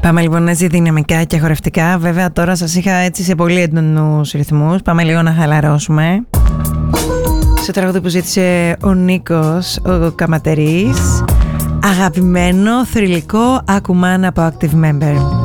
Πάμε λοιπόν έτσι δυναμικά και χορευτικά. Βέβαια τώρα σας είχα έτσι σε πολύ έντονους ρυθμούς. Πάμε λίγο να χαλαρώσουμε. Στο τραγούδι που ζήτησε ο Νίκος, ο Καματερής. Αγαπημένο θρυλικό Ακουμάν από Active Member.